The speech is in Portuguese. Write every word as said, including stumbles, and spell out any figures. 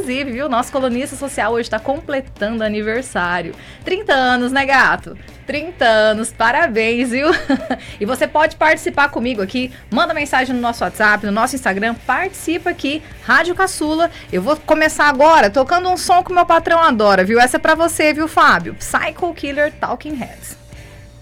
inclusive, viu? Nosso colunista social hoje tá completando aniversário. trinta anos, né, gato? trinta anos, parabéns, viu? E você pode participar comigo aqui, manda mensagem no nosso WhatsApp, no nosso Instagram, participa aqui, Rádio Caçula. Eu vou começar agora tocando um som que meu patrão adora, viu? Essa é pra você, viu, Fábio? Psycho Killer Talking Heads.